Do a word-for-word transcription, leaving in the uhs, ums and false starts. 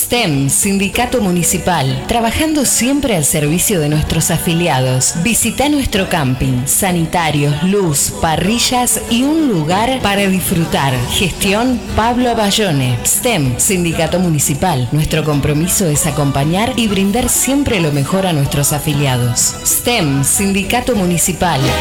S T E M, Sindicato Municipal, trabajando siempre al servicio de nuestros afiliados. Visita nuestro camping, sanitarios, luz, parrillas y un lugar para disfrutar. Gestión Pablo Bayone. S T E M, Sindicato Municipal. Nuestro compromiso es acompañar y brindar siempre lo mejor a nuestros afiliados. S T E M, Sindicato Municipal.